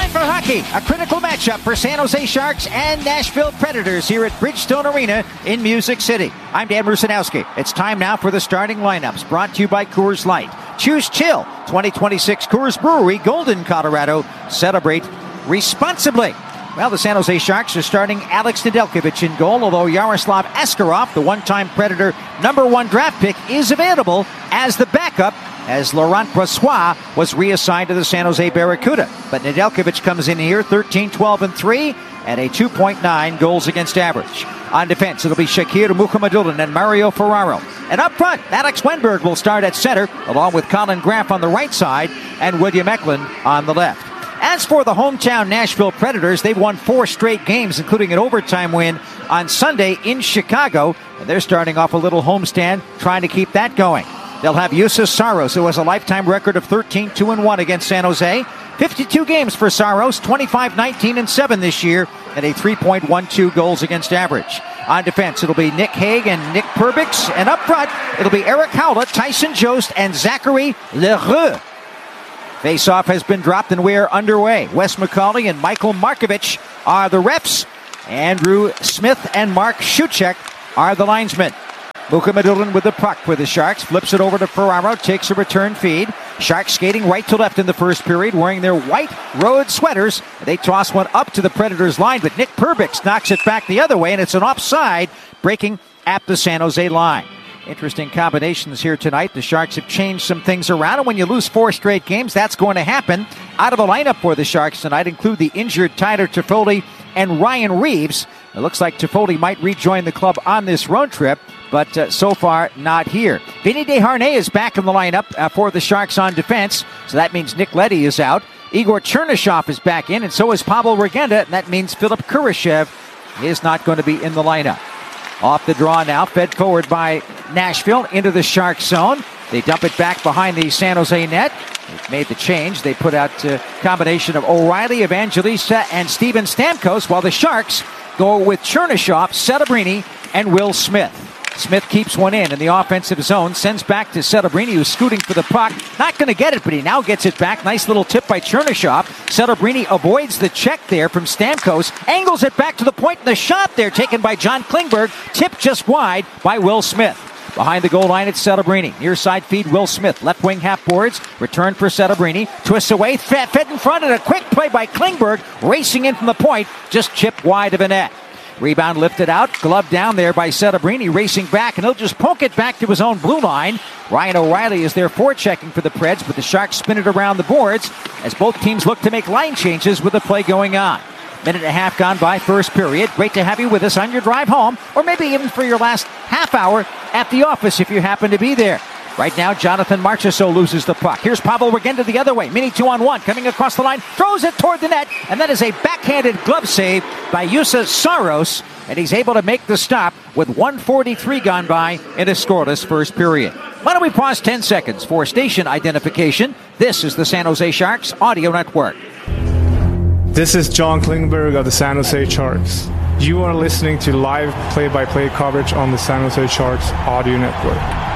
time for hockey. A critical matchup for San Jose Sharks and Nashville Predators here at Bridgestone Arena in Music City. I'm Dan Rusanowski. It's time now for the starting lineups, brought to you by Coors Light. Choose chill. 2026 Coors Brewery, Golden, Colorado. Celebrate responsibly. Well, the San Jose Sharks are starting Alex Nedeljkovic in goal, although Yaroslav Askarov, the one-time Predator #1 draft pick, is available as the backup, as Laurent Brossoit was reassigned to the San Jose Barracuda. But Nedeljkovic comes in here 13, 12, and 3 and a 2.9 goals against average. On defense, it'll be Shakir Mukhamadullin and Mario Ferraro. And up front, Alex Wennberg will start at center, along with Colin Graf on the right side and William Eklund on the left. As for the hometown Nashville Predators, they've won 4 straight games, including an overtime win on Sunday in Chicago. And they're starting off a little homestand, trying to keep that going. They'll have Juuse Saros, who has a lifetime record of 13-2-1 against San Jose. 52 games for Saros, 25-19-7 this year, and a 3.12 goals against average. On defense, it'll be Nick Hague and Nick Perbix. And up front, it'll be Erik Haula, Tyson Jost, and Zachary L'Heureux. Face-off has been dropped and we are underway. Wes McCauley and Michael Markovich are the refs. Andrew Smith and Mark Schuchek are the linesmen. Mukhamadullin with the puck for the Sharks. Flips it over to Ferraro. Takes a return feed. Sharks skating right to left in the first period, wearing their white road sweaters. They toss one up to the Predators' line, but Nick Perbix knocks it back the other way, and it's an offside, breaking at the San Jose line. Interesting combinations here tonight. The Sharks have changed some things around, and when you lose 4 straight games, that's going to happen. Out of the lineup for the Sharks tonight include the injured Tyler Toffoli and Ryan Reeves. It looks like Toffoli might rejoin the club on this road trip, but so far not here. Vinny Desharnais is back in the lineup for the Sharks on defense, so that means Nick Leddy is out. Igor Chernyshov is back in, and so is Pavel Regenda, and that means Philip Kurashev is not going to be in the lineup. Off the draw now, fed forward by Nashville into the Shark zone. They dump it back behind the San Jose net. They've made the change. They put out a combination of O'Reilly, Evangelista, and Steven Stamkos, while the Sharks go with Chernyshov, Celebrini, and Will Smith. Smith keeps one in the offensive zone, sends back to Celebrini, who's scooting for the puck. Not going to get it, but he now gets it back. Nice little tip by Chernyshov. Celebrini avoids the check there from Stamkos, angles it back to the point, and the shot there taken by John Klingberg, tipped just wide by Will Smith. Behind the goal line, it's Celebrini. Near side feed, Will Smith. Left wing half boards. Return for Celebrini. Twists away. Fed in front, and a quick play by Klingberg. Racing in from the point. Just chipped wide of the net. Rebound lifted out. Glove down there by Celebrini. Racing back, and he'll just poke it back to his own blue line. Ryan O'Reilly is there forechecking for the Preds, but the Sharks spin it around the boards as both teams look to make line changes with the play going on. Minute and a half gone by first period. Great to have you with us on your drive home, or maybe even for your last half hour at the office if you happen to be there. Right now, Jonathan Marchessault loses the puck. Here's Pavel Regenda the other way. Mini 2-on-1 coming across the line. Throws it toward the net, and that is a backhanded glove save by Juuse Saros, and he's able to make the stop with 1:43 gone by in a scoreless first period. Why don't we pause 10 seconds for station identification? This is the San Jose Sharks Audio Network. This is John Klingberg of the San Jose Sharks. You are listening to live play-by-play coverage on the San Jose Sharks Audio Network.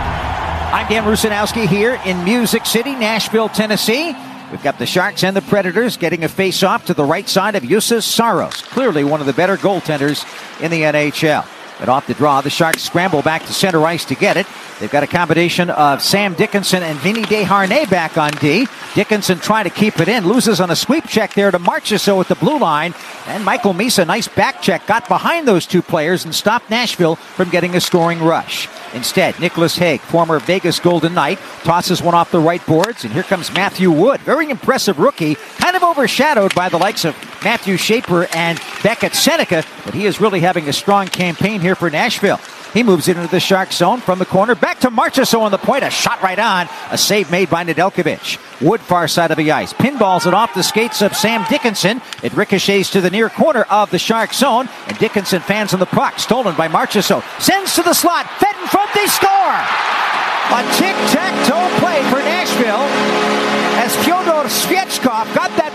I'm Dan Rusanowski here in Music City, Nashville, Tennessee. We've got the Sharks and the Predators getting a face-off to the right side of Juuse Saros. Clearly one of the better goaltenders in the NHL. But off the draw, the Sharks scramble back to center ice to get it. They've got a combination of Sam Dickinson and Vinny Desharnais back on D. Dickinson trying to keep it in. Loses on a sweep check there to Marchessault at the blue line. And Michael Misa, nice back check, got behind those two players and stopped Nashville from getting a scoring rush. Instead, Nicholas Hague, former Vegas Golden Knight, tosses one off the right boards. And here comes Matthew Wood. Very impressive rookie. Kind of overshadowed by the likes of Matthew Shaper and Beckett Seneca. But he is really having a strong campaign here for Nashville. He moves it into the Shark zone from the corner. Back to Marchessault on the point. A shot right on. A save made by Nedeljkovic. Wood far side of the ice. Pinballs it off the skates of Sam Dickinson. It ricochets to the near corner of the Shark zone. And Dickinson fans on the puck. Stolen by Marchessault. Sends to the slot. Fed in front. They score! A tic-tac-toe play for Nashville as Fyodor Svechkov got that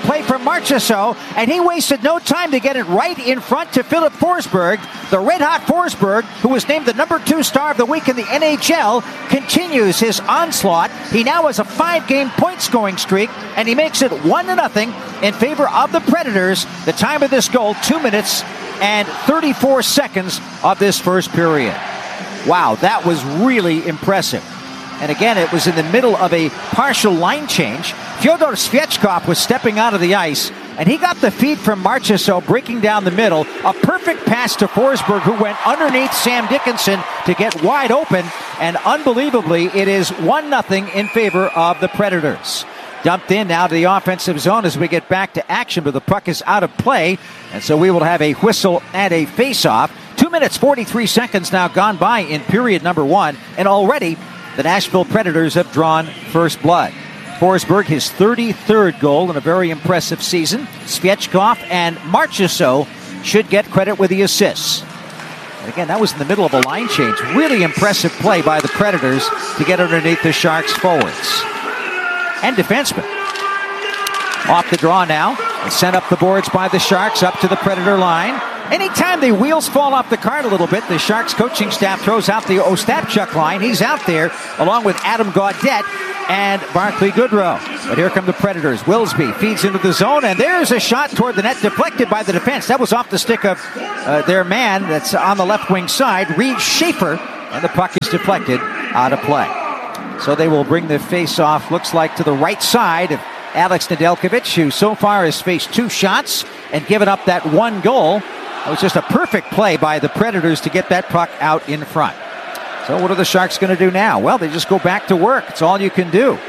play from Marchessault, and he wasted no time to get it right in front to Philip Forsberg. The red-hot Forsberg, who was named the number 2 star of the week in the NHL, continues his onslaught. He now has a 5-game point-scoring streak, and he makes it 1-0 in favor of the Predators. The time of this goal, 2 minutes and 34 seconds of this first period. Wow, that was really impressive. And again, it was in the middle of a partial line change. Fyodor Svechkov was stepping out of the ice, and he got the feed from Marchessault breaking down the middle. A perfect pass to Forsberg, who went underneath Sam Dickinson to get wide open. And unbelievably, it is 1-0 in favor of the Predators. Dumped in now to the offensive zone as we get back to action, but the puck is out of play. And so we will have a whistle and a face-off. 2 minutes, 43 seconds now gone by in period number 1. And already the Nashville Predators have drawn first blood. Forsberg, his 33rd goal in a very impressive season. Svechkov and Marchessault should get credit with the assists. And again, that was in the middle of a line change. Really impressive play by the Predators to get underneath the Sharks forwards and defensemen. Off the draw now. And sent up the boards by the Sharks up to the Predator line. Anytime the wheels fall off the cart a little bit, the Sharks coaching staff throws out the Ostapchuk line. He's out there along with Adam Gaudette and Barclay Goodrow. But here come the Predators. Wilsby feeds into the zone, and there's a shot toward the net deflected by the defense. That was off the stick of their man that's on the left wing side, Reed Schaefer, and the puck is deflected out of play. So they will bring the face-off, looks like, to the right side of Alex Nedeljkovic, who so far has faced 2 shots and given up that 1 goal. It was just a perfect play by the Predators to get that puck out in front. So what are the Sharks going to do now? Well, they just go back to work. It's all you can do.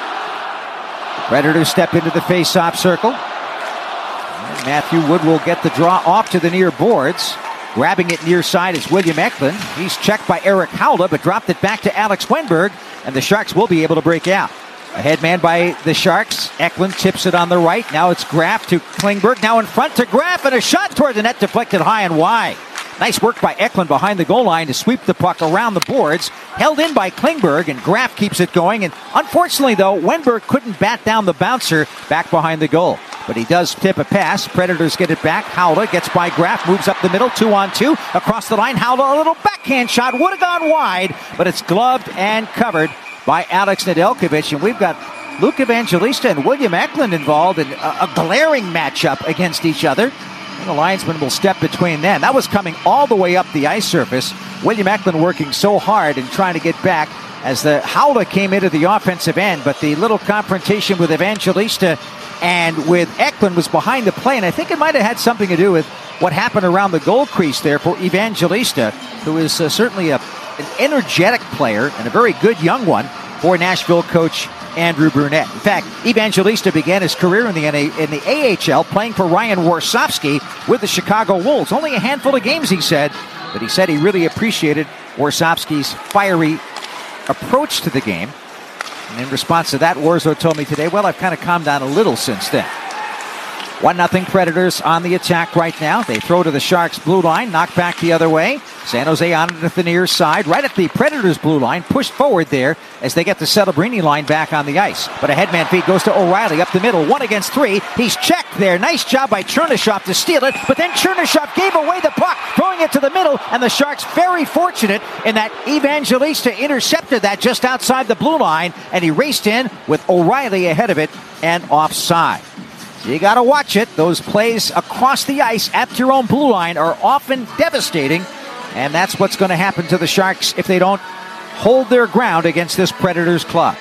Predators step into the face-off circle. And Matthew Wood will get the draw off to the near boards. Grabbing it near side is William Eklund. He's checked by Eric Howla, but dropped it back to Alex Wenberg, and the Sharks will be able to break out. A head man by the Sharks. Eklund tips it on the right. Now it's Graf to Klingberg. Now in front to Graf, and a shot toward the net deflected high and wide. Nice work by Eklund behind the goal line to sweep the puck around the boards. Held in by Klingberg, and Graf keeps it going. And unfortunately, though, Wenberg couldn't bat down the bouncer back behind the goal. But he does tip a pass. Predators get it back. Howla gets by Graf, moves up the middle, 2-on-2. Across the line, Howla, a little backhand shot. Would have gone wide, but it's gloved and covered by Alex Nedeljkovic. And we've got Luke Evangelista and William Eklund involved in a glaring matchup against each other. And the linesman will step between them. That was coming all the way up the ice surface. William Eklund working so hard and trying to get back as the Howla came into the offensive end. But the little confrontation with Evangelista and with Eklund was behind the play. And I think it might have had something to do with what happened around the goal crease there for Evangelista, who is certainly an energetic player and a very good young one for Nashville coach Andrew Brunette. In fact, Evangelista began his career in the AHL playing for Ryan Warsofsky with the Chicago Wolves. Only a handful of games, he said, but he said he really appreciated Warsofsky's fiery approach to the game. And in response to that, Warzo told me today, well, I've kind of calmed down a little since then. 1-0 Predators on the attack right now. They throw to the Sharks' blue line, knocked back the other way. San Jose on it at the near side, right at the Predators' blue line, pushed forward there as they get the Celebrini line back on the ice. But a headman feed goes to O'Reilly up the middle, 1 against 3. He's checked there. Nice job by Chernyshov to steal it, but then Chernyshov gave away the puck, throwing it to the middle, and the Sharks very fortunate in that Evangelista intercepted that just outside the blue line, and he raced in with O'Reilly ahead of it and offside. So you got to watch it. Those plays across the ice at your own blue line are often devastating, and that's what's going to happen to the Sharks if they don't hold their ground against this Predators club.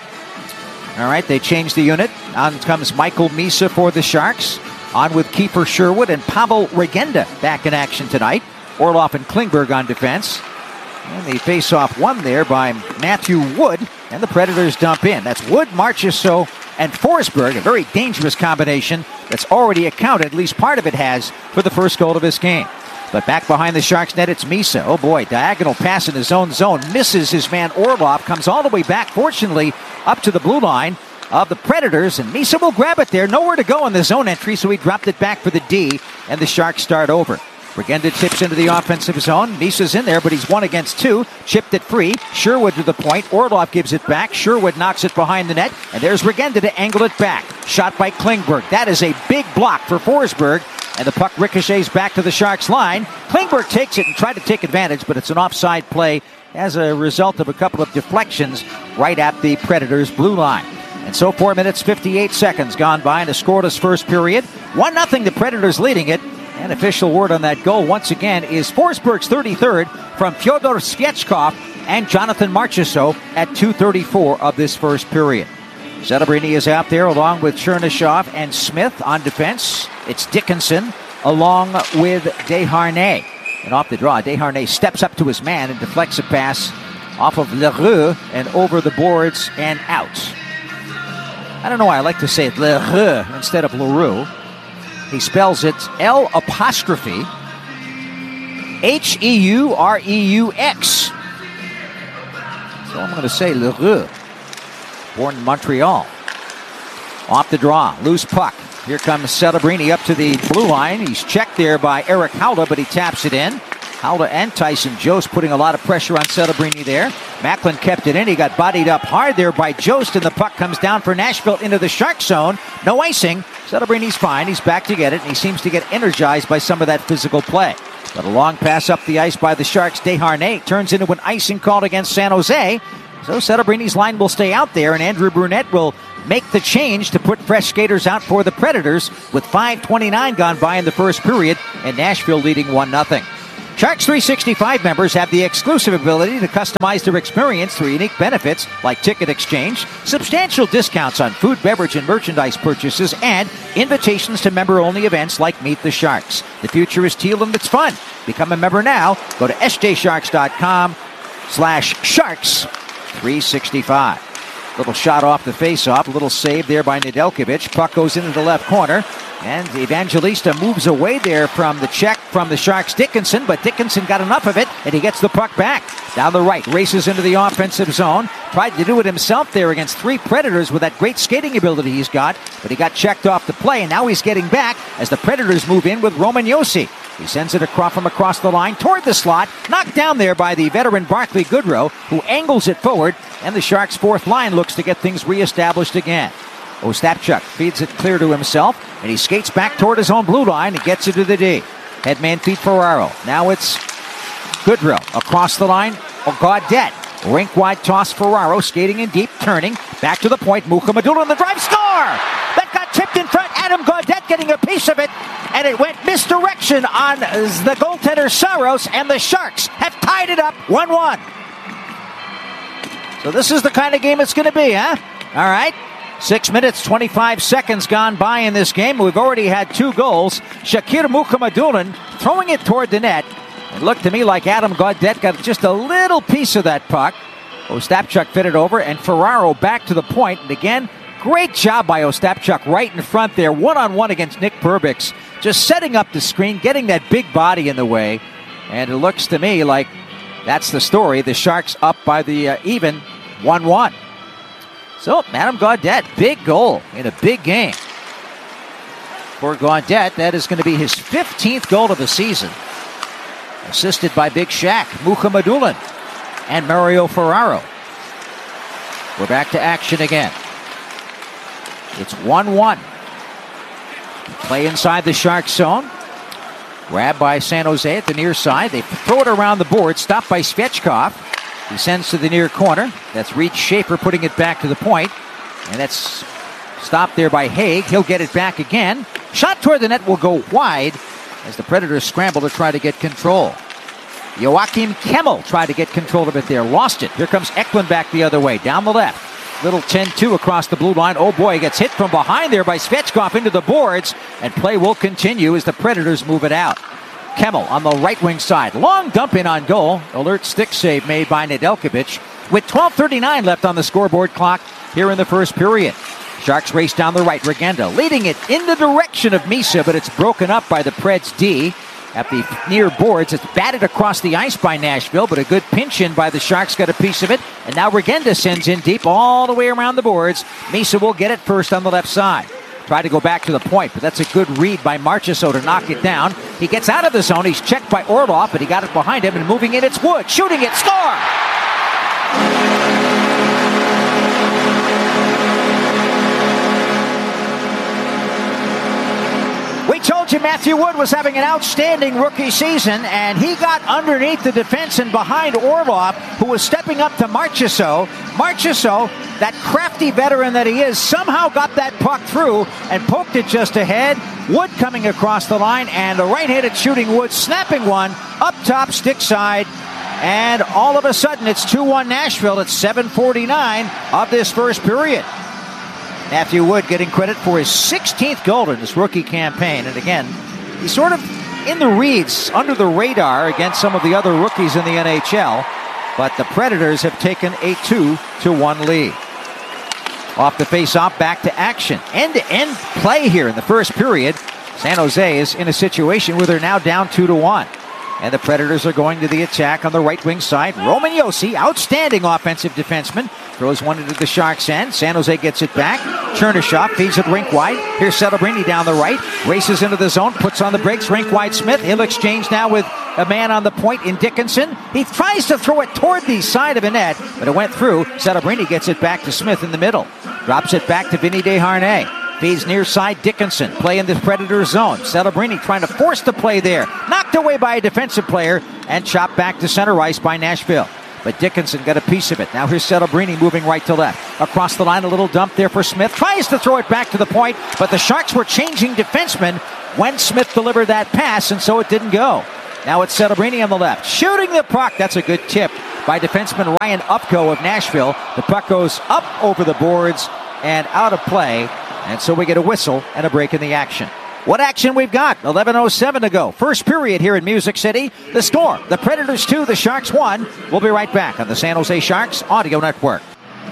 All right, they change the unit. On comes Michael Misa for the Sharks. On with Kiefer Sherwood and Pavel Regenda back in action tonight. Orlov and Klingberg on defense. And the face-off won there by Matthew Wood, and the Predators dump in. That's Wood, Marchessault, and Forsberg, a very dangerous combination that's already accounted, at least part of it has, for the first goal of this game. But back behind the Sharks net, it's Misa. Oh boy, diagonal pass in his own zone. Misses his man Orlov, comes all the way back, fortunately, up to the blue line of the Predators, and Misa will grab it there. Nowhere to go in the zone entry, so he dropped it back for the D, and the Sharks start over. Regenda tips into the offensive zone. Misa's in there, but he's 1 against 2. Chipped it free. Sherwood to the point. Orlov gives it back. Sherwood knocks it behind the net. And there's Regenda to angle it back. Shot by Klingberg. That is a big block for Forsberg. And the puck ricochets back to the Sharks line. Klingberg takes it and tried to take advantage, but it's an offside play as a result of a couple of deflections right at the Predators' blue line. And so 4 minutes, 58 seconds gone by in a scoreless first period. 1-0, the Predators leading it. And official word on that goal, once again, is Forsberg's 33rd from Fyodor Svechkov and Jonathan Marchessault at 2:34 of this first period. Celebrini is out there along with Chernyshov and Smith on defense. It's Dickinson along with Desharnais. And off the draw, Desharnais steps up to his man and deflects a pass off of L'Heureux and over the boards and out. I don't know why I like to say it L'Heureux instead of Leroux. He spells it L'Heureux. So I'm going to say Leroux. Born in Montreal. Off the draw, loose puck. Here comes Celebrini up to the blue line. He's checked there by Eric Howda, but he taps it in. Howda and Tyson Jost putting a lot of pressure on Celebrini there. Macklin kept it in. He got bodied up hard there by Jost, and the puck comes down for Nashville into the Shark zone. No icing. Celebrini's fine. He's back to get it, and he seems to get energized by some of that physical play. But a long pass up the ice by the Sharks. Desharnais turns into an icing called against San Jose. So Celebrini's line will stay out there, and Andrew Brunette will make the change to put fresh skaters out for the Predators with 5:29 gone by in the first period, and Nashville leading 1-0. Sharks 365 members have the exclusive ability to customize their experience through unique benefits like ticket exchange, substantial discounts on food, beverage, and merchandise purchases, and invitations to member-only events like Meet the Sharks. The future is teal and it's fun. Become a member now. Go to sjsharks.com/sharks365. Little shot off the face-off, a little save there by Nedeljkovic. Puck goes into the left corner, and Evangelista moves away there from the check from the Sharks' Dickinson, but Dickinson got enough of it, and he gets the puck back. Down the right, races into the offensive zone. Tried to do it himself there against 3 Predators with that great skating ability he's got, but he got checked off the play, and now he's getting back as the Predators move in with Roman Josi. He sends it from across the line toward the slot, knocked down there by the veteran Barclay Goodrow, who angles it forward, and the Sharks' fourth line looks to get things reestablished again. Ostapchuk feeds it clear to himself, and he skates back toward his own blue line and gets it to the D. Headman feed Ferraro. Now it's Goodrow across the line. Gaudette. Rink-wide toss Ferraro, skating in deep, turning. Back to the point, Mukhamadulla on the drive, score! That got tipped in front, Adam Gaudette getting a piece of it, and it went misdirection on the goaltender Saros, and the Sharks have tied it up 1-1. So this is the kind of game it's going to be, huh? All right. 6 minutes, 25 seconds gone by in this game. We've already had 2 goals. Shakir Mukhamadulla throwing it toward the net. It looked to me like Adam Gaudette got just a little piece of that puck. Ostapchuk fit it over, and Ferraro back to the point. And again, great job by Ostapchuk right in front there, one-on-one against Nick Perbix. Just setting up the screen, getting that big body in the way. And it looks to me like that's the story. The Sharks up by the even 1-1. So, Adam Gaudette, big goal in a big game. For Gaudette, that is going to be his 15th goal of the season. Assisted by Big Shaq, Mukhamadulla, and Mario Ferraro. We're back to action again. It's 1-1. Play inside the Sharks zone. Grabbed by San Jose at the near side. They throw it around the board. Stopped by Svechkov. He sends to the near corner. That's Reed Schaefer putting it back to the point. And that's stopped there by Haig. He'll get it back again. Shot toward the net will go wide as the Predators scramble to try to get control. Joachim Kemmel tried to get control of it there. Lost it. Here comes Eklund back the other way. Down the left. Little 10-2 across the blue line. Oh boy, he gets hit from behind there by Svechkov into the boards. And play will continue as the Predators move it out. Kemmel on the right wing side. Long dump in on goal. Alert stick save made by Nedeljkovic. With 12:39 left on the scoreboard clock here in the first period. Sharks race down the right. Regenda leading it in the direction of Misa, but it's broken up by the Preds D at the near boards. It's batted across the ice by Nashville, but a good pinch in by the Sharks got a piece of it. And now Regenda sends in deep all the way around the boards. Misa will get it first on the left side. Tried to go back to the point, but that's a good read by Marchessault to knock it down. He gets out of the zone. He's checked by Orlov, but he got it behind him, and moving in, it's Wood. Shooting it, score! We told you Matthew Wood was having an outstanding rookie season, and he got underneath the defense and behind Orlov, who was stepping up to Marchessault. Marchessault, that crafty veteran that he is, somehow got that puck through and poked it just ahead. Wood coming across the line, and the right-handed shooting Wood snapping one up top, stick side. And all of a sudden, it's 2-1 Nashville. It's 7:49 of this first period. Matthew Wood getting credit for his 16th goal in his rookie campaign. And again, he's sort of in the reeds, under the radar against some of the other rookies in the NHL. But the Predators have taken a 2-1 lead. Off the face-off, back to action. End-to-end play here in the first period. San Jose is in a situation where they're now down 2-1. And the Predators are going to the attack on the right wing side. Roman Josi, outstanding offensive defenseman, throws one into the Sharks' end. San Jose gets it back. Chernyshov feeds it rink wide. Here's Celebrini down the right. Races into the zone, puts on the brakes. Rink wide Smith. He'll exchange now with a man on the point in Dickinson. He tries to throw it toward the side of the net, but it went through. Celebrini gets it back to Smith in the middle. Drops it back to Vinny Desharnais. Feeds near side Dickinson. Play in the Predator zone. Celebrini trying to force the play there. Knocked away by a defensive player and chopped back to center ice by Nashville. But Dickinson got a piece of it. Now here's Celebrini moving right to left. Across the line, a little dump there for Smith. Tries to throw it back to the point, but the Sharks were changing defensemen when Smith delivered that pass, and so it didn't go. Now it's Celebrini on the left. Shooting the puck. That's a good tip by defenseman Ryan Upko of Nashville. The puck goes up over the boards and out of play. And so we get a whistle and a break in the action. What action we've got? 11:07 to go. First period here in Music City. The score, the Predators 2, the Sharks 1. We'll be right back on the San Jose Sharks Audio Network.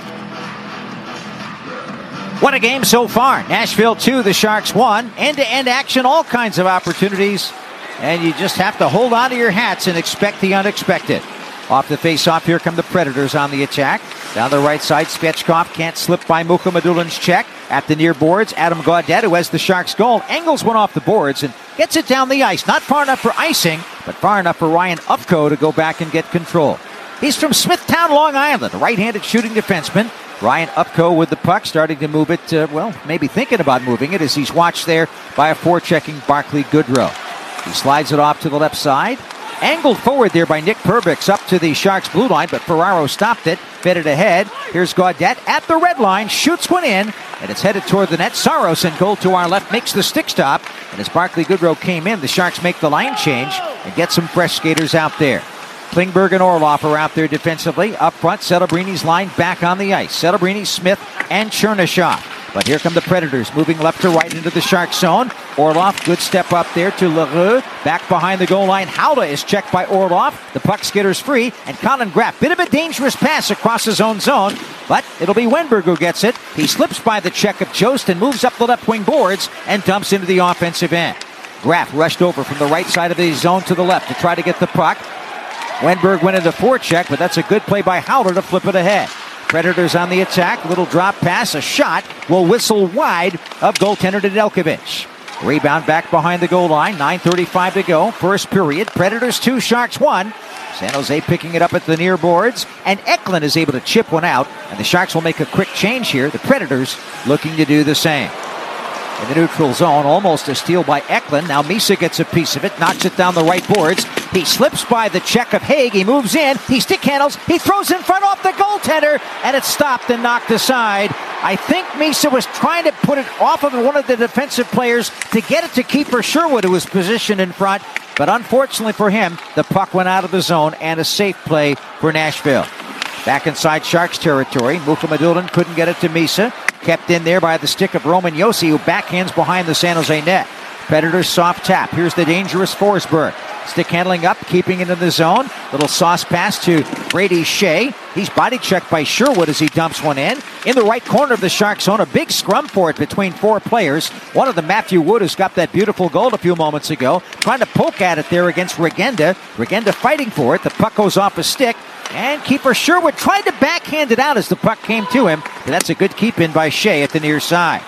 What a game so far. Nashville 2, the Sharks 1. End-to-end action, all kinds of opportunities. And you just have to hold on to your hats and expect the unexpected. Off the face-off, here come the Predators on the attack. Down the right side, Svechkov can't slip by Mukhamadulin's check. At the near boards, Adam Gaudette, who has the Sharks' goal, angles one off the boards and gets it down the ice. Not far enough for icing, but far enough for Ryan Upko to go back and get control. He's from Smithtown, Long Island, a right-handed shooting defenseman. Ryan Upko with the puck, starting to move it, maybe thinking about moving it as he's watched there by a forechecking Barclay Goodrow. He slides it off to the left side. Angled forward there by Nick Perbix up to the Sharks' blue line, but Ferraro stopped it, fed it ahead. Here's Gaudette at the red line, shoots one in, and it's headed toward the net. Saros in goal to our left makes the stick stop, and as Barclay Goodrow came in, the Sharks make the line change and get some fresh skaters out there. Klingberg and Orlov are out there defensively. Up front, Celebrini's line back on the ice. Celebrini, Smith, and Chernyshov. But here come the Predators, moving left to right into the Sharks zone. Orlov, good step up there to Leroux. Back behind the goal line, Howda is checked by Orlov. The puck skitters free, and Colin Graff, bit of a dangerous pass across his own zone, but it'll be Wenberg who gets it. He slips by the check of Jost and moves up the left wing boards and dumps into the offensive end. Graff rushed over from the right side of the zone to the left to try to get the puck. Wenberg went into forecheck, but that's a good play by Howder to flip it ahead. Predators on the attack. Little drop pass. A shot will whistle wide of goaltender Nedeljkovic. Rebound back behind the goal line. 9:35 to go. First period. Predators 2, Sharks 1. San Jose picking it up at the near boards. And Eklund is able to chip one out. And the Sharks will make a quick change here. The Predators looking to do the same. In the neutral zone, almost a steal by Eklund. Now Misa gets a piece of it, knocks it down the right boards. He slips by the check of Haig. He moves in. He stick handles. He throws in front off the goaltender, and it's stopped and knocked aside. I think Misa was trying to put it off of one of the defensive players to get it to keeper Sherwood, who was positioned in front. But unfortunately for him, the puck went out of the zone, and a safe play for Nashville. Back inside Sharks territory. Mukhamadullin couldn't get it to Misa. Kept in there by the stick of Roman Josi, who backhands behind the San Jose net. Predators soft tap. Here's the dangerous Forsberg. Stick handling up, keeping it in the zone. Little sauce pass to Brady Shea. He's body checked by Sherwood as he dumps one in. In the right corner of the Sharks zone, a big scrum for it between four players. One of them, Matthew Wood, who's got that beautiful goal a few moments ago. Trying to poke at it there against Regenda. Regenda fighting for it. The puck goes off a stick. And keeper Sherwood tried to backhand it out as the puck came to him. But that's a good keep in by Shea at the near side.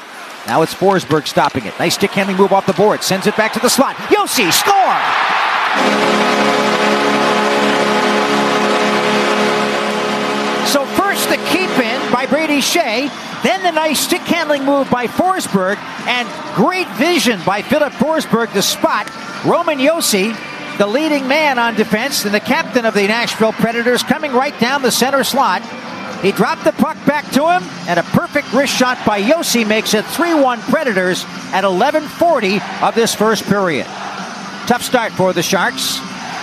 Now it's Forsberg stopping it. Nice stick handling move off the board. Sends it back to the slot. Josi, score! So first the keep in by Brady Skjei, then the nice stick handling move by Forsberg, and great vision by Filip Forsberg to spot Roman Josi, the leading man on defense and the captain of the Nashville Predators, coming right down the center slot. He dropped the puck back to him, and a perfect wrist shot by Josi makes it 3-1 Predators at 11:40 of this first period. Tough start for the Sharks.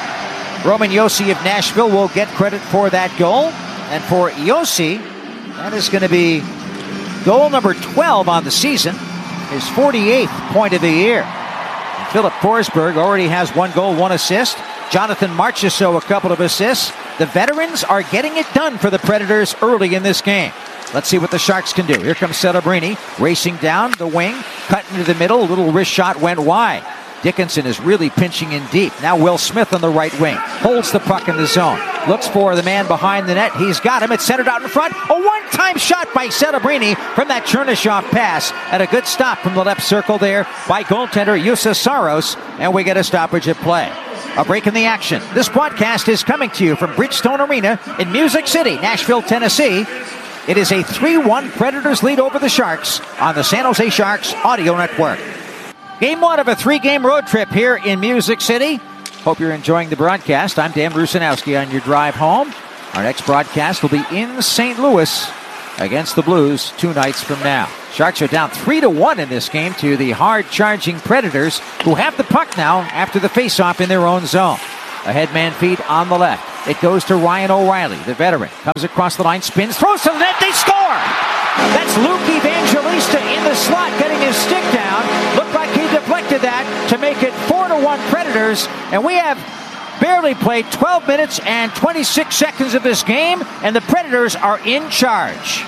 Roman Josi of Nashville will get credit for that goal. And for Josi, that is going to be goal number 12 on the season, his 48th point of the year. And Filip Forsberg already has 1 goal, 1 assist. Jonathan Marchessault, a couple of assists. The veterans are getting it done for the Predators early in this game. Let's see what the Sharks can do. Here comes Celebrini, racing down the wing, cut into the middle. A little wrist shot went wide. Dickinson is really pinching in deep. Now Will Smith on the right wing. Holds the puck in the zone. Looks for the man behind the net. He's got him. It's centered out in front. A one-time shot by Celebrini from that Chernyshov pass. And a good stop from the left circle there by goaltender Juuse Saros. And we get a stoppage at play. A break in the action. This broadcast is coming to you from Bridgestone Arena in Music City, Nashville, Tennessee. It is a 3-1 Predators lead over the Sharks on the San Jose Sharks Audio Network. Game 1 of a 3-game road trip here in Music City. Hope you're enjoying the broadcast. I'm Dan Rusanowski on your drive home. Our next broadcast will be in St. Louis against the Blues 2 nights from now. Sharks are down 3-1 in this game to the hard-charging Predators, who have the puck now after the face-off in their own zone. A headman feed on the left. It goes to Ryan O'Reilly, the veteran. Comes across the line, spins, throws to the net, they score! That's Luke Evangelista in the slot, getting his stick down. Looked like he deflected that to make it 4-1 Predators. And we have barely played 12 minutes and 26 seconds of this game, and the Predators are in charge.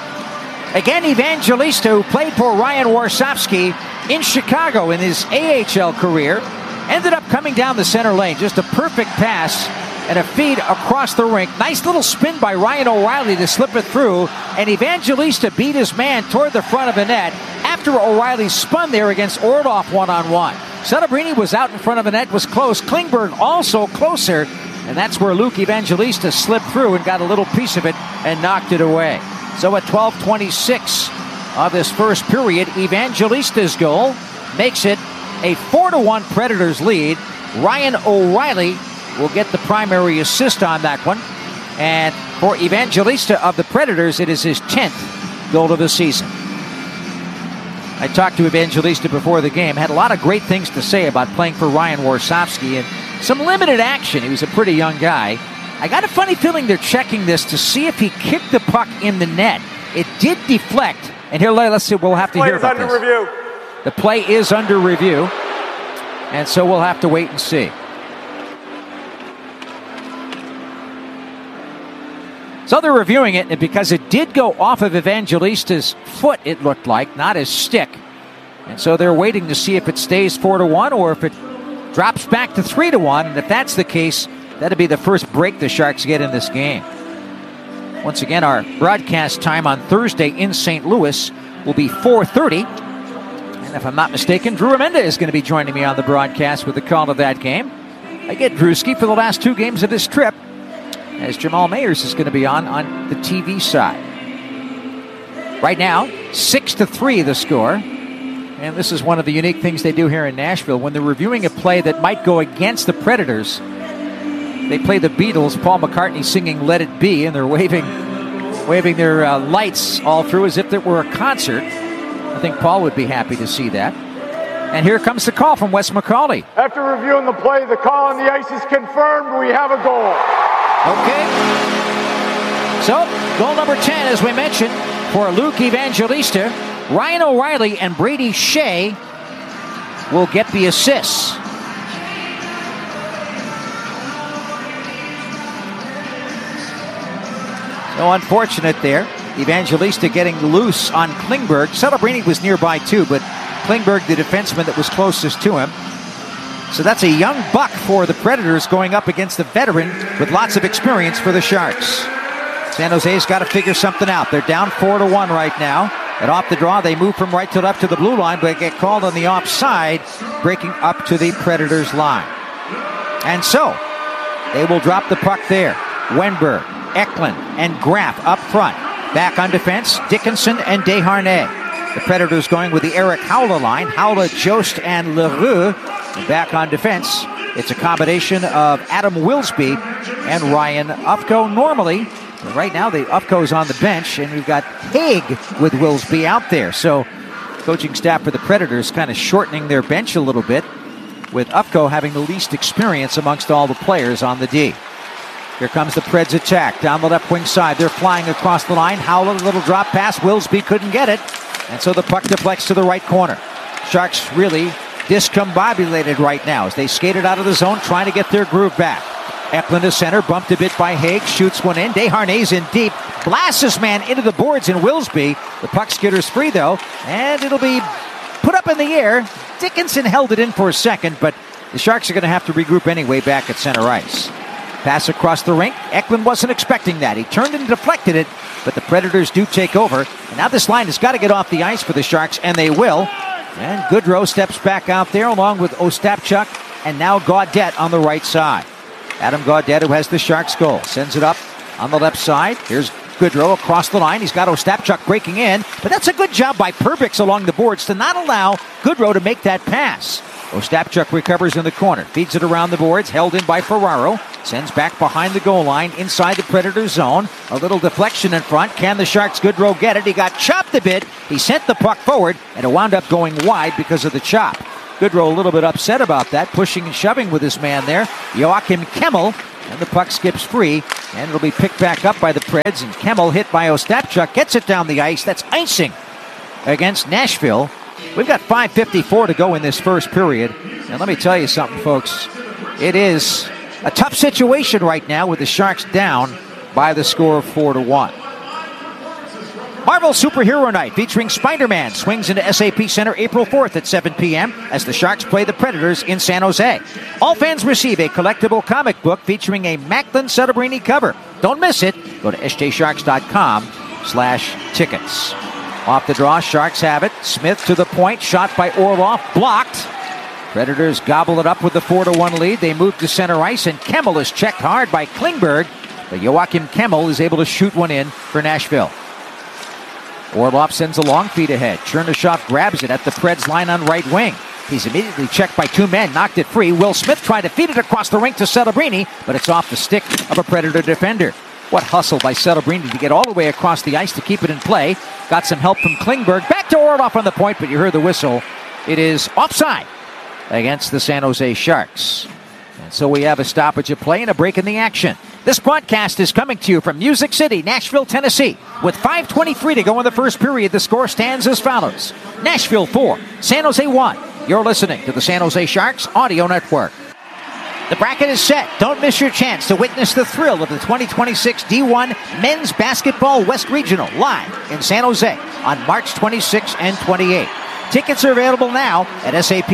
Again, Evangelista, who played for Ryan Warsofsky in Chicago in his AHL career, ended up coming down the center lane. Just a perfect pass and a feed across the rink. Nice little spin by Ryan O'Reilly to slip it through, and Evangelista beat his man toward the front of the net after O'Reilly spun there against Orlov one-on-one. Celebrini was out in front of the net, was close. Klingberg also closer, and that's where Luke Evangelista slipped through and got a little piece of it and knocked it away. So at 12:26 of this first period, Evangelista's goal makes it a 4-1 Predators lead. Ryan O'Reilly will get the primary assist on that one. And for Evangelista of the Predators, it is his 10th goal of the season. I talked to Evangelista before the game, had a lot of great things to say about playing for Ryan Warsofsky and some limited action. He was a pretty young guy. I got a funny feeling they're checking this to see if he kicked the puck in the net. It did deflect. And here, let's see, we'll have to hear about this. Review. The play is under review, and so we'll have to wait and see. So they're reviewing it, and because it did go off of Evangelista's foot, it looked like, not his stick. And so they're waiting to see if it stays 4-1 or if it drops back to 3-1. And if that's the case, that'll be the first break the Sharks get in this game. Once again, our broadcast time on Thursday in St. Louis will be 4:30. And if I'm not mistaken, Drew Amenda is going to be joining me on the broadcast with the call of that game. I get Drewski for the last 2 games of this trip, as Jamal Mayers is going to be on the TV side. Right now, 6-3 the score. And this is one of the unique things they do here in Nashville. When they're reviewing a play that might go against the Predators, they play the Beatles, Paul McCartney singing Let It Be, and they're waving their lights all through as if it were a concert. I think Paul would be happy to see that. And here comes the call from Wes McCauley. After reviewing the play, the call on the ice is confirmed. We have a goal. Okay. So, goal number 10, as we mentioned, for Luke Evangelista. Ryan O'Reilly and Brady Skjei will get the assists. So unfortunate there. Evangelista getting loose on Klingberg. Celebrini was nearby too, but Klingberg, the defenseman that was closest to him. So that's a young buck for the Predators going up against a veteran with lots of experience for the Sharks. San Jose's got to figure something out. They're down 4-1 right now. And off the draw, they move from right to left to the blue line, but get called on the offside, breaking up to the Predators line. And so, they will drop the puck there. Wenberg, Eklund, and Graff up front. Back on defense, Dickinson and Desharnais. The Predators going with the Eric Haula line. Haula, Jost, and Leroux. And back on defense, it's a combination of Adam Wilsby and Ryan Ufko. Normally, right now, the Ufko's on the bench, and we've got Haig with Wilsby out there. So, coaching staff for the Predators kind of shortening their bench a little bit, with Ufko having the least experience amongst all the players on the D. Here comes the Preds attack down the left wing side. They're flying across the line. Howell, a little drop pass. Wilsby couldn't get it. And so the puck deflects to the right corner. Sharks really discombobulated right now as they skated out of the zone trying to get their groove back. Eklund to center, bumped a bit by Haig, shoots one in. Desharnais in deep, blasts this man into the boards in Wilsby. The puck skitters free though, and it'll be put up in the air. Dickinson held it in for a second, but the Sharks are going to have to regroup anyway back at center ice. Pass across the rink. Eklund wasn't expecting that. He turned and deflected it, but the Predators do take over. And now this line has got to get off the ice for the Sharks, and they will. And Goodrow steps back out there along with Ostapchuk and now Gaudette on the right side. Adam Gaudette, who has the Sharks goal, sends it up on the left side. Here's Goodrow across the line. He's got Ostapchuk breaking in, but that's a good job by Perbix along the boards to not allow Goodrow to make that pass. Ostapchuk recovers in the corner, feeds it around the boards, held in by Ferraro, sends back behind the goal line, inside the Predator zone. A little deflection in front. Can the Sharks' Goodrow get it? He got chopped a bit. He sent the puck forward, and it wound up going wide because of the chop. Goodrow a little bit upset about that, pushing and shoving with his man there, Joachim Kemmel, and the puck skips free, and it'll be picked back up by the Preds, and Kemmel, hit by Ostapchuk, gets it down the ice. That's icing against Nashville. We've got 5:54 to go in this first period. And let me tell you something, folks. It is a tough situation right now with the Sharks down by the score of 4-1. Marvel Superhero Night featuring Spider-Man swings into SAP Center April 4th at 7 p.m. as the Sharks play the Predators in San Jose. All fans receive a collectible comic book featuring a Macklin Celebrini cover. Don't miss it. Go to sjsharks.com/tickets. Off the draw, Sharks have it. Smith to the point, shot by Orlov, blocked. Predators gobble it up with the 4-1 lead. They move to center ice, and Kemmel is checked hard by Klingberg. But Joachim Kemmel is able to shoot one in for Nashville. Orlov sends a long feed ahead. Chernyshov grabs it at the Preds line on right wing. He's immediately checked by two men, knocked it free. Will Smith tried to feed it across the rink to Celebrini, but it's off the stick of a Predator defender. What hustle by Celebrini to get all the way across the ice to keep it in play. Got some help from Klingberg. Back to Orlov on the point, but you heard the whistle. It is offside against the San Jose Sharks. And so we have a stoppage of play and a break in the action. This broadcast is coming to you from Music City, Nashville, Tennessee. With 5:23 to go in the first period, the score stands as follows. Nashville 4, San Jose 1. You're listening to the San Jose Sharks Audio Network. The bracket is set. Don't miss your chance to witness the thrill of the 2026 D1 Men's Basketball West Regional live in San Jose on March 26 and 28. Tickets are available now at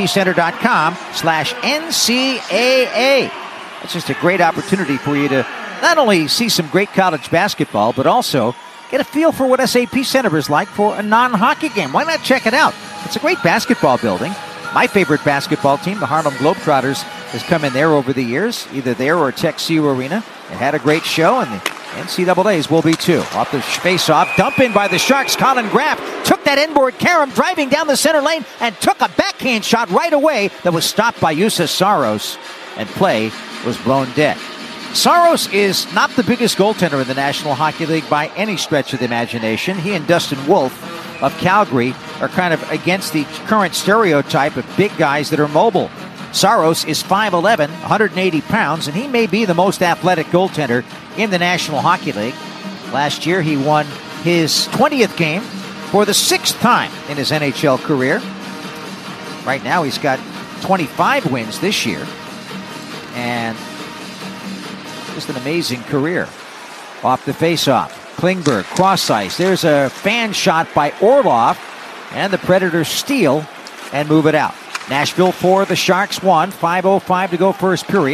sapcenter.com/NCAA. It's just a great opportunity for you to not only see some great college basketball, but also get a feel for what SAP Center is like for a non-hockey game. Why not check it out? It's a great basketball building. My favorite basketball team, the Harlem Globetrotters, has come in there over the years, either there or TechCU Arena. It had a great show, and the NCAAs will be too. Off the face-off, dump in by the Sharks. Colin Graff took that inboard carom, driving down the center lane, and took a backhand shot right away that was stopped by Jussi Saros, and play was blown dead. Saros is not the biggest goaltender in the National Hockey League by any stretch of the imagination. He and Dustin Wolf of Calgary are kind of against the current stereotype of big guys that are mobile. Saros is 5'11", 180 pounds, and he may be the most athletic goaltender in the National Hockey League. Last year, he won his 20th game for the 6th time in his NHL career. Right now, he's got 25 wins this year, and just an amazing career. Off the faceoff, Klingberg, cross ice. There's a fan shot by Orlov, and the Predators steal and move it out. Nashville 4, the Sharks 1, 5:05 to go first period.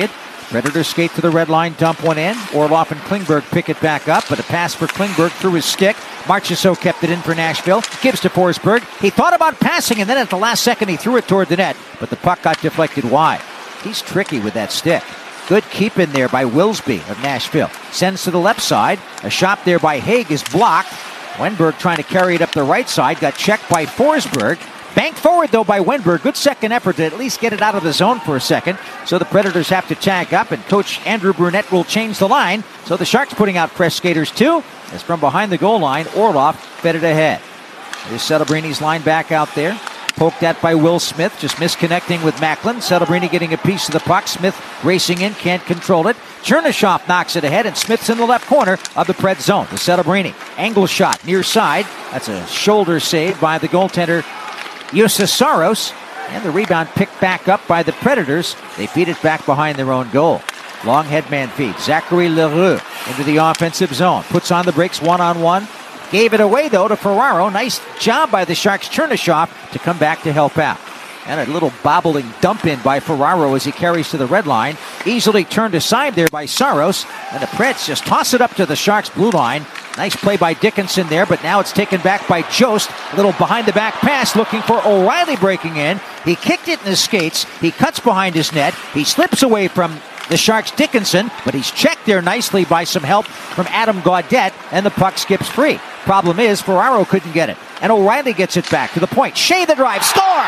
Predators skate to the red line, dump one in. Orlov and Klingberg pick it back up, but a pass for Klingberg through his stick. Marchessault kept it in for Nashville. Gives to Forsberg. He thought about passing, and then at the last second he threw it toward the net, but the puck got deflected wide. He's tricky with that stick. Good keep in there by Wilsby of Nashville. Sends to the left side. A shot there by Haig is blocked. Wenberg trying to carry it up the right side. Got checked by Forsberg. Banked forward, though, by Wenberg. Good second effort to at least get it out of the zone for a second. So the Predators have to tag up, and Coach Andrew Brunette will change the line. So the Sharks putting out fresh skaters, too, as from behind the goal line, Orlov fed it ahead. There's Celebrini's line back out there. Poked at by Will Smith, just misconnecting with Macklin. Celebrini getting a piece of the puck. Smith racing in, can't control it. Chernyshov knocks it ahead, and Smith's in the left corner of the Pred zone. To Celebrini. Angle shot, near side. That's a shoulder save by the goaltender, Justus Saros, and the rebound picked back up by the Predators. They feed it back behind their own goal. Long headman feed. Zachary Leroux into the offensive zone. Puts on the brakes one-on-one. Gave it away, though, to Ferraro. Nice job by the Sharks' Chernyshov to come back to help out. And a little bobbling dump in by Ferraro as he carries to the red line. Easily turned aside there by Saros. And the Preds just toss it up to the Sharks' blue line. Nice play by Dickinson there, but now it's taken back by Jost. A little behind-the-back pass looking for O'Reilly breaking in. He kicked it in his skates. He cuts behind his net. He slips away from the Sharks' Dickinson, but he's checked there nicely by some help from Adam Gaudette, and the puck skips free. Problem is, Ferraro couldn't get it, and O'Reilly gets it back to the point. Shea the drive, score!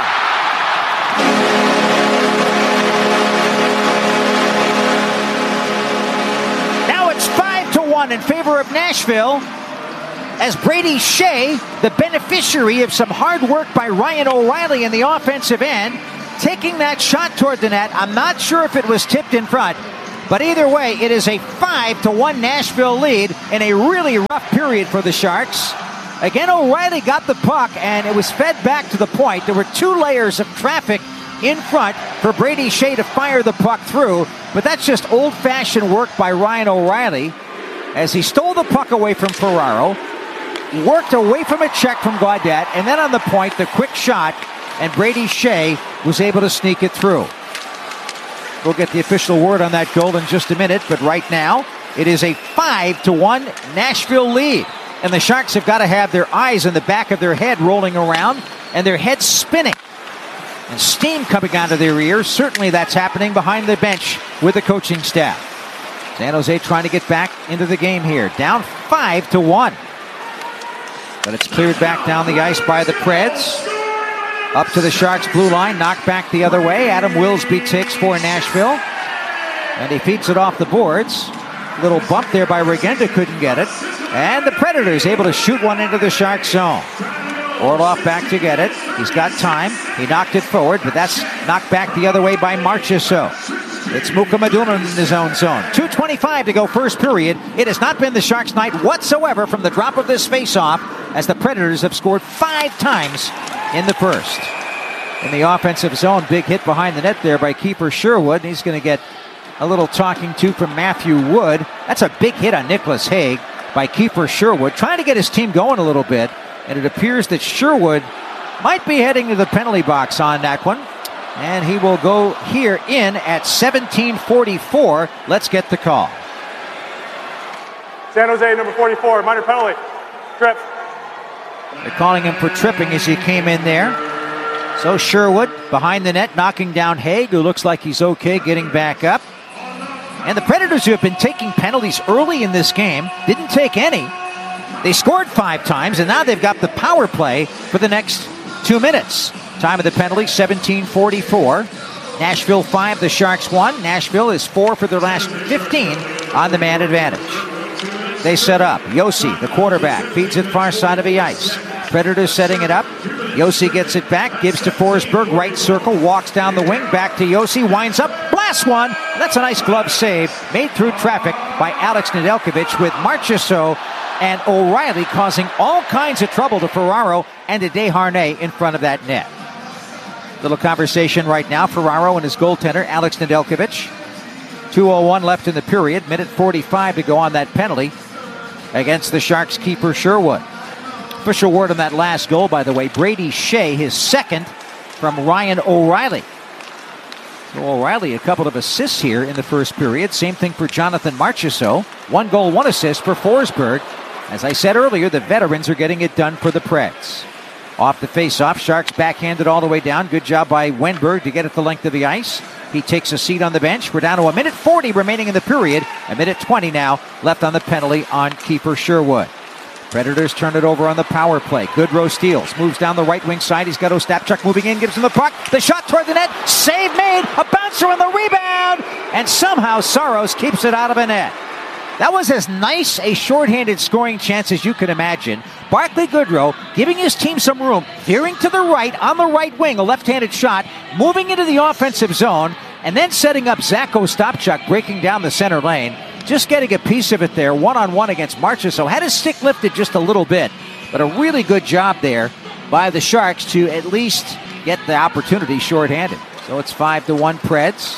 Now it's 5-1 in favor of Nashville, as Brady Shea, the beneficiary of some hard work by Ryan O'Reilly in the offensive end, taking that shot toward the net. I'm not sure if it was tipped in front, but either way, it is a 5-1 Nashville lead in a really rough period for the Sharks. Again, O'Reilly got the puck, and it was fed back to the point. There were two layers of traffic in front for Brady Shea to fire the puck through, but that's just old-fashioned work by Ryan O'Reilly as he stole the puck away from Ferraro, worked away from a check from Gaudette, and then on the point, the quick shot, and Brady Shea was able to sneak it through. We'll get the official word on that goal in just a minute, but right now, it is a 5-1 Nashville lead. And the Sharks have got to have their eyes in the back of their head rolling around, and their heads spinning. And steam coming out of their ears. Certainly that's happening behind the bench with the coaching staff. San Jose trying to get back into the game here. Down 5-1. But it's cleared back down the ice by the Preds. Up to the Sharks' blue line, knocked back the other way. Adam Wilsby takes for Nashville. And he feeds it off the boards. Little bump there by Regenda, couldn't get it. And the Predators able to shoot one into the Sharks' zone. Orlov back to get it. He's got time. He knocked it forward, but that's knocked back the other way by Marchessault. It's Muka Maduna in his own zone. 2:25 to go first period. It has not been the Sharks' night whatsoever from the drop of this face-off, as the Predators have scored 5 times in the first. In the offensive zone, big hit behind the net there by keeper Sherwood. He's going to get a little talking to from Matthew Wood. That's a big hit on Nicholas Haig by keeper Sherwood, trying to get his team going a little bit. And it appears that Sherwood might be heading to the penalty box on that one. And he will go here in at 17:44. Let's get the call. San Jose, number 44, minor penalty. Trip. They're calling him for tripping as he came in there. So Sherwood behind the net, knocking down Haig, who looks like he's okay getting back up. And the Predators, who have been taking penalties early in this game, didn't take any. They scored 5 times, and now they've got the power play for the next 2 minutes. Time of the penalty, 17:44. Nashville 5, the Sharks 1. Nashville is 4 for their last 15 on the man advantage. They set up. Josi, the quarterback, feeds it far side of the ice. Predators setting it up. Josi gets it back, gives to Forsberg, right circle, walks down the wing, back to Josi, winds up, blasts one. That's a nice glove save, made through traffic by Alex Nedeljkovic, with Marchessault and O'Reilly causing all kinds of trouble to Ferraro and to Desharnais in front of that net. Little conversation right now. Ferraro and his goaltender, Alex Nedeljkovic. 2:01 left in the period. Minute 45 to go on that penalty against the Sharks keeper Sherwood. Official word on that last goal, by the way. Brady Shea, his second from Ryan O'Reilly. So O'Reilly, a couple of assists here in the first period. Same thing for Jonathan Marchessault. 1 goal, 1 assist for Forsberg. As I said earlier, the veterans are getting it done for the Preds. Off the face-off, Sharks backhanded all the way down. Good job by Wenberg to get it the length of the ice. He takes a seat on the bench. We're down to 1:40 remaining in the period. 1:20 now left on the penalty on Kiefer Sherwood. Predators turn it over on the power play. Goodrow steals, moves down the right wing side. He's got Ostapchuk moving in, gives him the puck. The shot toward the net. Save made. A bouncer on the rebound. And somehow Saros keeps it out of the net. That was as nice a shorthanded scoring chance as you could imagine. Barclay Goodrow giving his team some room, veering to the right on the right wing, a left-handed shot, moving into the offensive zone, and then setting up Zach Ostapchuk breaking down the center lane. Just getting a piece of it there, one-on-one against Marchessault. Had his stick lifted just a little bit, but a really good job there by the Sharks to at least get the opportunity shorthanded. So it's 5-1 Preds.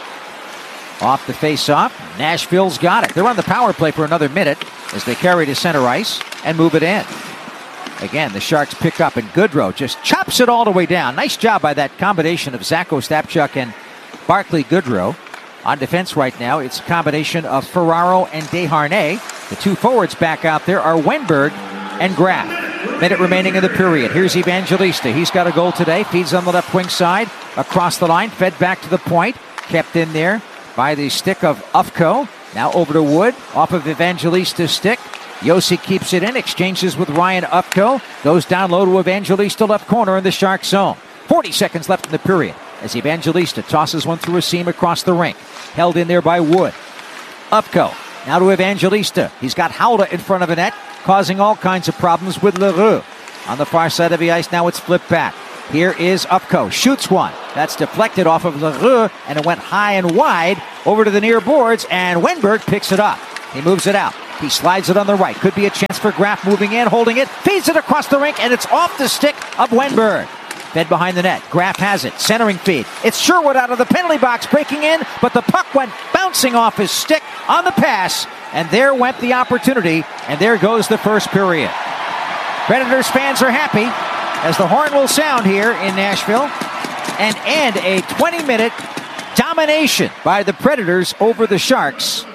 Off the face-off, Nashville's got it. They're on the power play for another minute as they carry to center ice and move it in. Again, the Sharks pick up, and Goodrow just chops it all the way down. Nice job by that combination of Zach Ostapchuk and Barclay Goodrow. On defense right now, it's a combination of Ferraro and Desharnais. The two forwards back out there are Wenberg and Graf. Minute remaining in the period. Here's Evangelista. He's got a goal today. Feeds on the left wing side. Across the line. Fed back to the point. Kept in there by the stick of Ufko. Now over to Wood. Off of Evangelista's stick. Josi keeps it in. Exchanges with Ryan Ufko. Goes down low to Evangelista left corner in the Shark zone. 40 seconds left in the period as Evangelista tosses one through a seam across the rink. Held in there by Wood. Ufko. Now to Evangelista. He's got Howda in front of the net, causing all kinds of problems with Leroux. On the far side of the ice, now it's flipped back. Here is Ufko. Shoots one. That's deflected off of Leroux, and it went high and wide over to the near boards, and Wenberg picks it up. He moves it out. He slides it on the right. Could be a chance for Graf moving in, holding it. Feeds it across the rink, and it's off the stick of Wenberg. Fed behind the net. Graf has it. Centering feed. It's Sherwood out of the penalty box breaking in, but the puck went bouncing off his stick on the pass, and there went the opportunity, and there goes the first period. Predators fans are happy as the horn will sound here in Nashville and end a 20-minute domination by the Predators over the Sharks.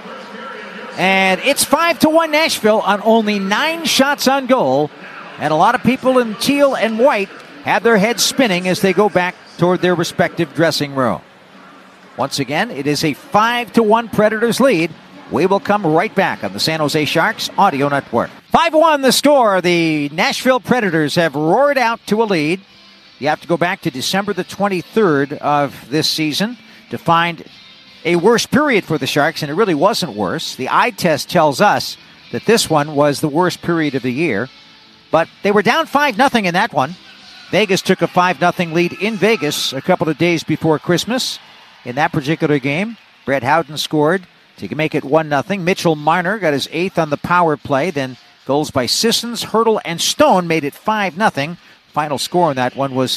And it's 5-1 Nashville on only 9 shots on goal, and a lot of people in teal and white have their heads spinning as they go back toward their respective dressing room. Once again, it is a 5-1 Predators lead. We will come right back on the San Jose Sharks Audio Network. 5-1 the score. The Nashville Predators have roared out to a lead. You have to go back to December the 23rd of this season to find a worse period for the Sharks, and it really wasn't worse. The eye test tells us that this one was the worst period of the year, but they were down 5-0 in that one. Vegas took a 5-0 lead in Vegas a couple of days before Christmas. In that particular game, Brett Howden scored to make it 1-0. Mitchell Marner got his 8th on the power play. Then goals by Sissons, Hurdle, and Stone made it 5-0. Final score on that one was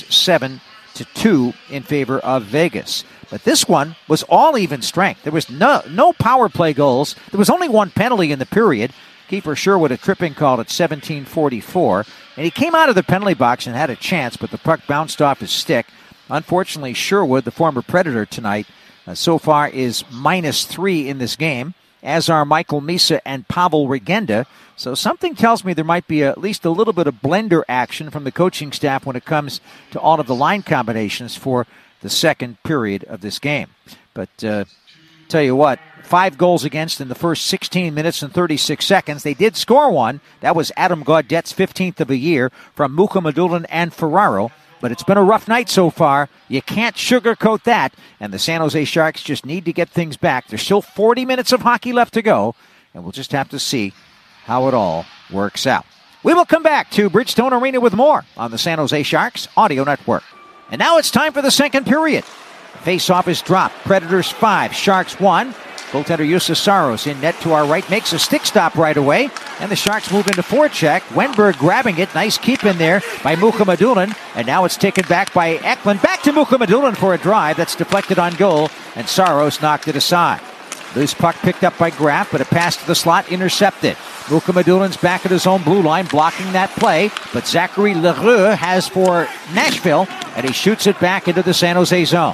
7-2 in favor of Vegas. But this one was all even strength. There was no power play goals. There was only one penalty in the period. Kiefer Sherwood, a tripping call at 17:44. And he came out of the penalty box and had a chance, but the puck bounced off his stick. Unfortunately, Sherwood, the former Predator tonight, so far is -3 in this game, as are Michael Misa and Pavel Regenda. So something tells me there might be at least a little bit of blender action from the coaching staff when it comes to all of the line combinations for the second period of this game. But tell you what, 5 goals against in the first 16 minutes and 36 seconds. They did score one. That was Adam Gaudette's 15th of the year from Mukhamadullin and Ferraro. But it's been a rough night so far. You can't sugarcoat that. And the San Jose Sharks just need to get things back. There's still 40 minutes of hockey left to go. And we'll just have to see how it all works out. We will come back to Bridgestone Arena with more on the San Jose Sharks Audio Network. And now it's time for the second period. Face-off is dropped. Predators 5, Sharks 1. Goaltender Justus Saros in net to our right makes a stick stop right away, and the Sharks move into forecheck. Wenberg grabbing it. Nice keep in there by Mukhamadullin, and now it's taken back by Eklund. Back to Mukhamadullin for a drive that's deflected on goal, and Saros knocked it aside. Loose puck picked up by Graf, but a pass to the slot intercepted. Mukhamadullin's back at his own blue line, blocking that play, but Zachary Leroux has for Nashville, and he shoots it back into the San Jose zone.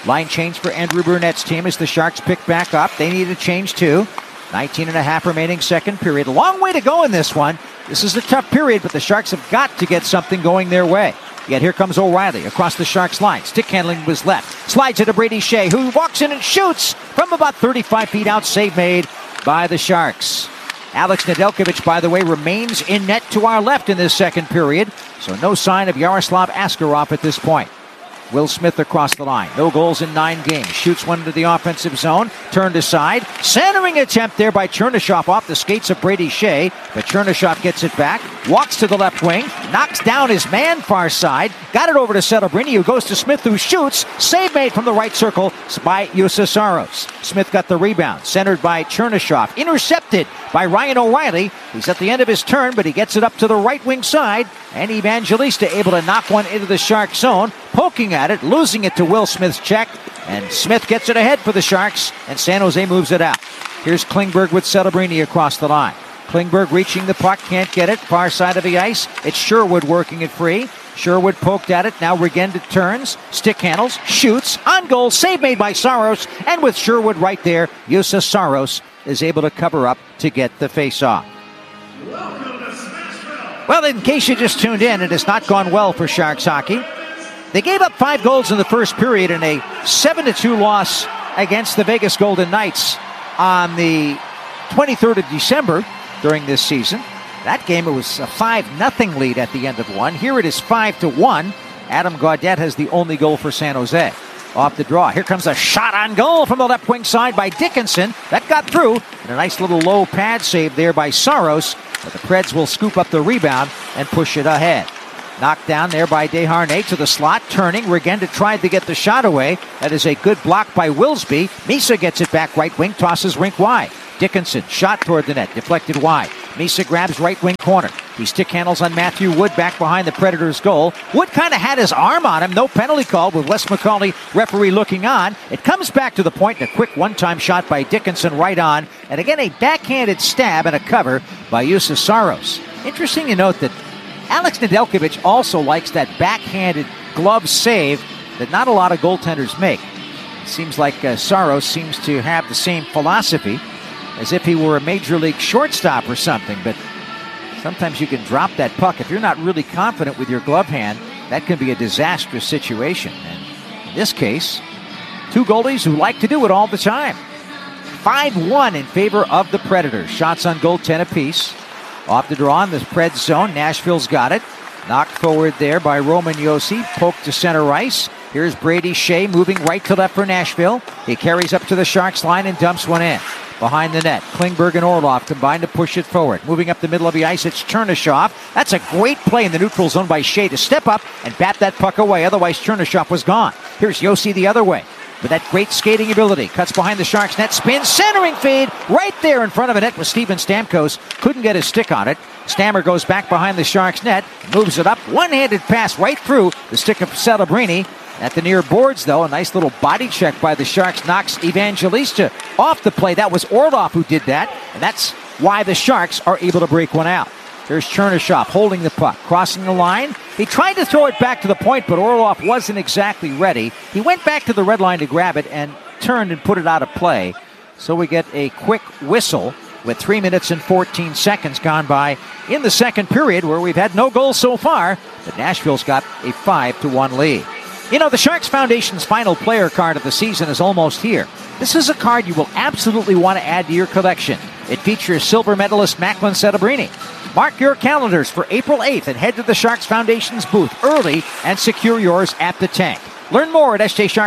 Line change for Andrew Burnett's team as the Sharks pick back up. They need a change too. 19.5 remaining second period. A long way to go in this one. This is a tough period, but the Sharks have got to get something going their way. Yet here comes O'Reilly across the Sharks line. Stick handling was left. Slides it to Brady Shea, who walks in and shoots from about 35 feet out. Save made by the Sharks. Alex Nedeljkovic, by the way, remains in net to our left in this second period. So no sign of Yaroslav Askarov at this point. Will Smith across the line. No goals in 9 games. Shoots one into the offensive zone. Turned aside. Centering attempt there by Chernyshov off the skates of Brady Shea. But Chernyshov gets it back. Walks to the left wing. Knocks down his man far side. Got it over to Celebrini, who goes to Smith, who shoots. Save made from the right circle by Juuse Saros. Smith got the rebound. Centered by Chernyshov. Intercepted by Ryan O'Reilly. He's at the end of his turn, but he gets it up to the right wing side. And Evangelista able to knock one into the Shark zone. Poking at it, losing it to Will Smith's check. And Smith gets it ahead for the Sharks, and San Jose moves it out. Here's Klingberg with Celebrini across the line. Klingberg reaching the puck, can't get it. Far side of the ice. It's Sherwood working it free. Sherwood poked at it. Now Regenda turns. Stick handles. Shoots. On goal. Save made by Saros. And with Sherwood right there, Juuse Saros is able to cover up to get the face-off. Well, in case you just tuned in, it has not gone well for Sharks hockey. They gave up 5 goals in the first period in a 7-2 loss against the Vegas Golden Knights on the 23rd of December during this season. That game, it was a 5-0 lead at the end of one. Here it is 5-1. Adam Gaudette has the only goal for San Jose. Off the draw. Here comes a shot on goal from the left wing side by Dickinson. That got through. And a nice little low pad save there by Saros. But the Preds will scoop up the rebound and push it ahead. Knocked down there by Desharnais to the slot, turning. Regenda tried to get the shot away. That is a good block by Wilsby. Misa gets it back right wing, tosses rink wide. Dickinson, shot toward the net, deflected wide. Misa grabs right wing corner. He stick handles on Matthew Wood back behind the Predators' goal. Wood kind of had his arm on him. No penalty called with Wes McCauley, referee, looking on. It comes back to the point, and a quick one-time shot by Dickinson right on. And again, a backhanded stab and a cover by Juuse Saros. Interesting to note that Alex Nedeljkovic also likes that backhanded glove save that not a lot of goaltenders make. It seems like Saros seems to have the same philosophy, as if he were a major league shortstop or something. But sometimes you can drop that puck. If you're not really confident with your glove hand, that can be a disastrous situation. And in this case, 2 goalies who like to do it all the time. 5-1 in favor of the Predators. Shots on goal, 10 apiece. Off the draw in the Preds zone. Nashville's got it. Knocked forward there by Roman Josi. Poked to center ice. Here's Brady Shea moving right to left for Nashville. He carries up to the Sharks line and dumps one in. Behind the net, Klingberg and Orlov combine to push it forward. Moving up the middle of the ice, it's Chernyshov. That's a great play in the neutral zone by Shea to step up and bat that puck away. Otherwise, Chernyshov was gone. Here's Josi the other way. With that great skating ability, cuts behind the Sharks net, spins, centering feed, right there in front of the net with Steven Stamkos. Couldn't get his stick on it. Stammer goes back behind the Sharks net, moves it up, one-handed pass right through the stick of Celebrini. At the near boards, though, a nice little body check by the Sharks knocks Evangelista off the play. That was Orlov who did that, and that's why the Sharks are able to break one out. Here's Chernyshov holding the puck, crossing the line. He tried to throw it back to the point, but Orlov wasn't exactly ready. He went back to the red line to grab it and turned and put it out of play. So we get a quick whistle with 3 minutes and 14 seconds gone by in the second period, where we've had no goals so far, but Nashville's got a 5-1 lead. You know, the Sharks Foundation's final player card of the season is almost here. This is a card you will absolutely want to add to your collection. It features silver medalist Macklin Celebrini. Mark your calendars for April 8th and head to the Sharks Foundation's booth early and secure yours at the tank. Learn more at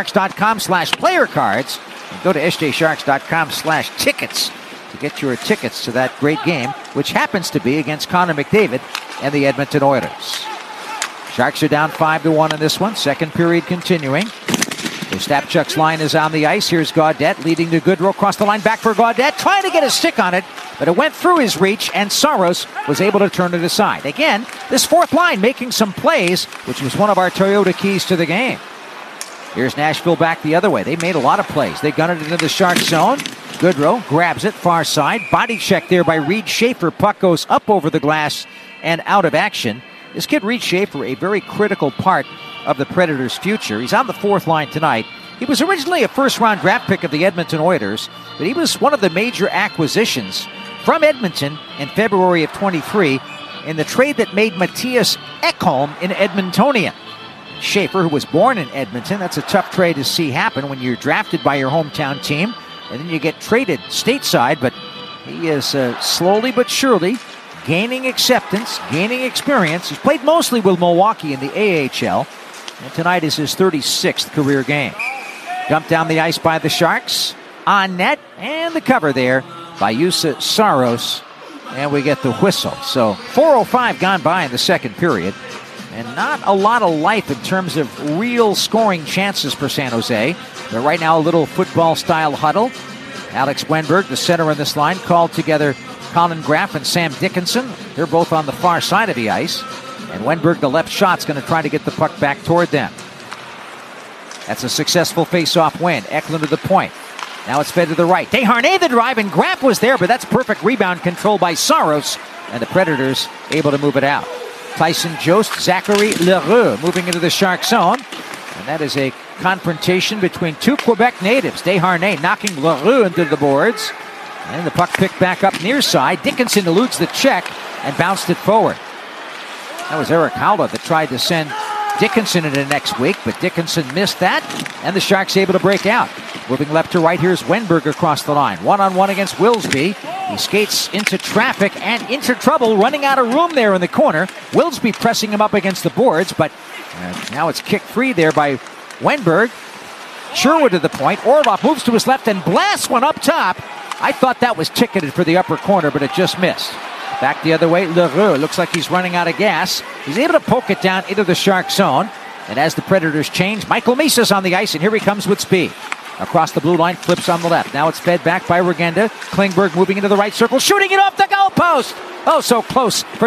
sjsharks.com/playercards and go to sjsharks.com/tickets to get your tickets to that great game, which happens to be against Connor McDavid and the Edmonton Oilers. Sharks are down 5-1 in this one. Second period continuing. Ostapchuk's line is on the ice. Here's Gaudette leading to Goodrow. Across the line, back for Gaudette. Trying to get a stick on it, but it went through his reach, and Saros was able to turn it aside. Again, this fourth line making some plays, which was one of our Toyota keys to the game. Here's Nashville back the other way. They made a lot of plays. They gun it into the Shark zone. Goodrow grabs it, far side. Body check there by Reed Schaefer. Puck goes up over the glass and out of action. This kid, Reed Schaefer, a very critical part of the Predators' future. He's on the fourth line tonight, He was originally a first-round draft pick of the Edmonton Oilers, but he was one of the major acquisitions from Edmonton in February of 23 in the trade that made Matthias Ekholm an Edmontonian. Schaefer, who was born in Edmonton, that's a tough trade to see happen when you're drafted by your hometown team, and then you get traded stateside, but he is slowly but surely gaining acceptance, gaining experience. He's played mostly with Milwaukee in the AHL, and tonight is his 36th career game. Dumped down the ice by the Sharks. On net, and the cover there by Juuse Saros. And we get the whistle. So 4:05 gone by in the second period. And not a lot of life in terms of real scoring chances for San Jose. But right now, a little football-style huddle. Alex Wenberg, the center in this line, called together Colin Graff and Sam Dickinson. They're both on the far side of the ice. And Wenberg, the left shot's going to try to get the puck back toward them. That's a successful face-off win. Eklund to the point. Now it's fed to the right. Desharnais the drive, and Graff was there, but that's perfect rebound control by Saros. And the Predators able to move it out. Tyson Jost, Zachary Leroux moving into the Shark zone. And that is a confrontation between two Quebec natives. Desharnais knocking Leroux into the boards. And the puck picked back up near side. Dickinson eludes the check and bounced it forward. That was Eric Howlett that tried to send Dickinson into next week, but Dickinson missed that, and the Sharks able to break out. Moving left to right, here's Wenberg across the line. One-on-one against Wilsby. He skates into traffic and into trouble, running out of room there in the corner. Wilsby pressing him up against the boards, but now it's kicked free there by Wenberg. Sherwood to the point. Orlov moves to his left and blasts one up top. I thought that was ticketed for the upper corner, but it just missed. Back the other way, Leroux. Looks like he's running out of gas. He's able to poke it down into the Shark zone. And as the Predators change, Michael Misa's on the ice, and here he comes with speed. Across the blue line, flips on the left. Now it's fed back by Regenda. Klingberg moving into the right circle, shooting it off the goalpost. Oh, so close for